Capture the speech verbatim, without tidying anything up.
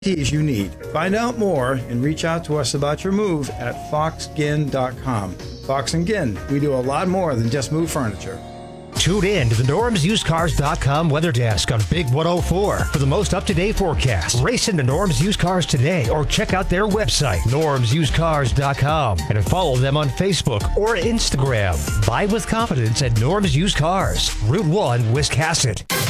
you need. Find out more and reach out to us about your move at fox ginn dot com. Fox and Ginn, we do a lot more than just move furniture. Tune in to the Norms Used Cars dot com weather desk on Big one oh four for the most up-to-date forecast. Race into Norms Used Cars today or check out their website, Norms Used Cars dot com, and follow them on Facebook or Instagram. Buy with confidence at Norms Used Cars, Route one, Wiscasset.